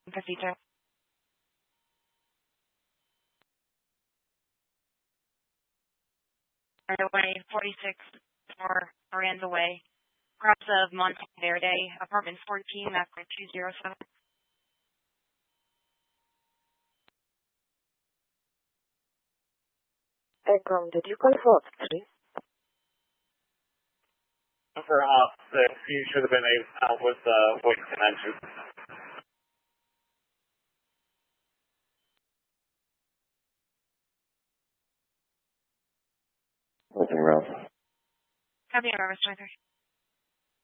Casita. Underway 46 for Miranda Way. Cross of Monte Verde, apartment 14, after 207. Did you confirm, please? For you should have been out with voice connection. Nothing, Ralph. Copy, Mr. 23.